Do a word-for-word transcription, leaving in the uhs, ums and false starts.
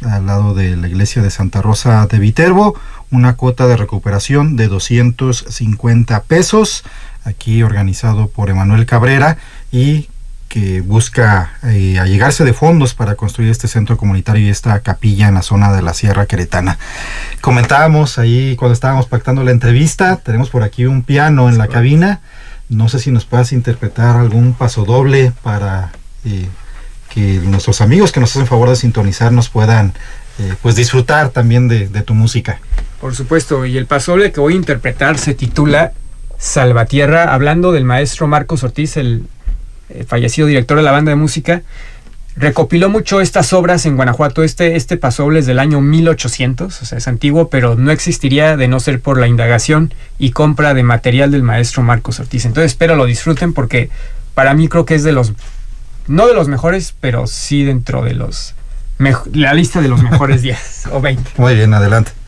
al lado de la iglesia de Santa Rosa de Viterbo, una cuota de recuperación de doscientos cincuenta pesos, aquí organizado por Emanuel Cabrera, y que busca eh, allegarse de fondos para construir este centro comunitario y esta capilla en la zona de la Sierra Queretana. Comentábamos ahí cuando estábamos pactando la entrevista, tenemos por aquí un piano en la cabina, no sé si nos puedas interpretar algún pasodoble para eh, que nuestros amigos que nos hacen favor de sintonizarnos puedan eh, pues disfrutar también de, de tu música. Por supuesto, y el pasodoble que voy a interpretar se titula Salvatierra, hablando del maestro Marcos Ortiz, el eh, fallecido director de la banda de música. Recopiló mucho estas obras en Guanajuato. Este, este pasodoble es del año mil ochocientos, o sea, es antiguo, pero no existiría de no ser por la indagación y compra de material del maestro Marcos Ortiz. Entonces espero lo disfruten, porque para mí creo que es de los, no de los mejores, pero sí dentro de los, mejo- la lista de los mejores diez o veinte. Muy bien, adelante.